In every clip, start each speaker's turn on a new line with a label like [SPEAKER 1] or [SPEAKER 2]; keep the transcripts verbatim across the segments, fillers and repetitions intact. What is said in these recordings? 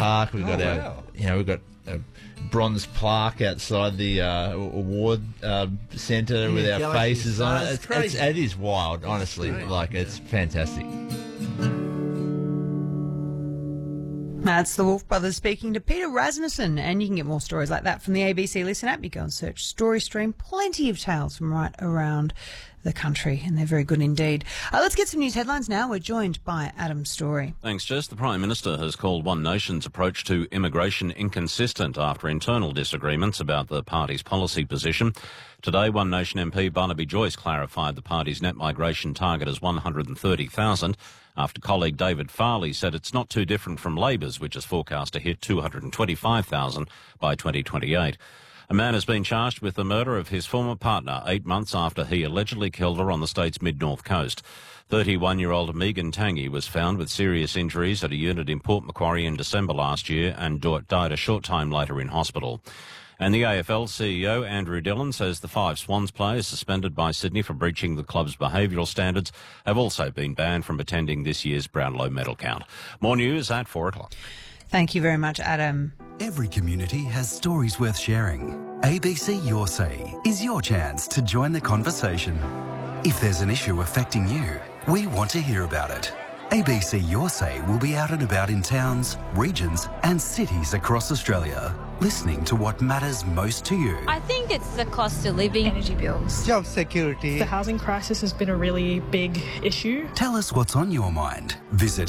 [SPEAKER 1] park. We've got
[SPEAKER 2] Oh,
[SPEAKER 1] our,
[SPEAKER 2] wow.
[SPEAKER 1] you know, we've got a bronze plaque outside the uh, award um, centre
[SPEAKER 2] Yeah,
[SPEAKER 1] with our
[SPEAKER 2] Galaxy
[SPEAKER 1] faces on it.
[SPEAKER 2] Stars.
[SPEAKER 1] It's,
[SPEAKER 2] Crazy.
[SPEAKER 1] it's, it is wild, honestly.
[SPEAKER 2] great.
[SPEAKER 1] Like, it's fantastic.
[SPEAKER 3] That's the Wolf Brothers speaking to Peter Rasmussen, and you can get more stories like that from the A B C Listen app. You go and search Story Stream. Plenty of tales from right around the country, and they're very good indeed. Uh, let's get some news headlines now. We're joined by Adam Story.
[SPEAKER 4] Thanks, Jess. The Prime Minister has called One Nation's approach to immigration inconsistent after internal disagreements about the party's policy position. Today, One Nation M P Barnaby Joyce clarified the party's net migration target as one hundred thirty thousand, after colleague David Farley said it's not too different from Labor's, which is forecast to hit two hundred twenty-five thousand by twenty twenty-eight. A man has been charged with the murder of his former partner eight months after he allegedly killed her on the state's mid-north coast. thirty-one-year-old Megan Tangy was found with serious injuries at a unit in Port Macquarie in December last year and died a short time later in hospital. And the A F L C E O, Andrew Dillon, says the five Swans players suspended by Sydney for breaching the club's behavioural standards have also been banned from attending this year's Brownlow medal count. More news at four o'clock.
[SPEAKER 3] Thank you very much, Adam.
[SPEAKER 5] Every community has stories worth sharing. A B C Your Say is your chance to join the conversation. If there's an issue affecting you, we want to hear about it. A B C Your Say will be out and about in towns, regions and cities across Australia, listening to what matters most to you.
[SPEAKER 6] I think it's the cost of living.
[SPEAKER 7] Energy bills.
[SPEAKER 8] Job security.
[SPEAKER 7] The housing crisis has been a really big issue.
[SPEAKER 5] Tell us what's on your mind. Visit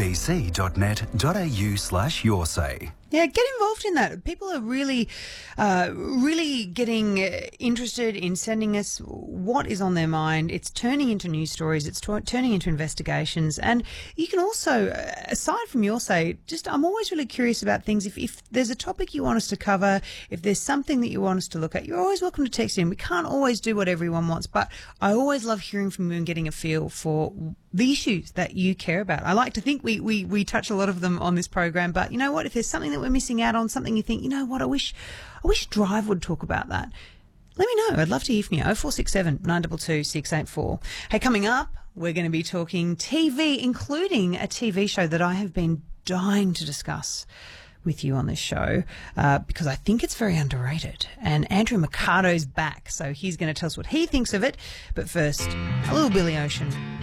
[SPEAKER 5] abc.net.au slash your say.
[SPEAKER 3] Yeah, get involved in that. People are really, uh, really getting uh, interested in sending us what is on their mind. It's turning into news stories. It's t- turning into investigations. And you can also, uh, aside from your say, just I'm always really curious about things. If, if there's a topic you want us to cover, if there's something that you want us to look at, you're always welcome to text in. We can't always do what everyone wants, but I always love hearing from you and getting a feel for the issues that you care about. I like to think we, we, we touch a lot of them on this program, but you know what? If there's something that we're missing out on, something you think, you know what, I wish, I wish Drive would talk about that, let me know. I'd love to hear from you. oh four six seven, nine two two, six eight four. Hey, coming up, we're going to be talking T V, including a T V show that I have been dying to discuss with you on this show uh, because I think it's very underrated. And Andrew Mercado's back, so he's going to tell us what he thinks of it. But first, a little Billy Ocean.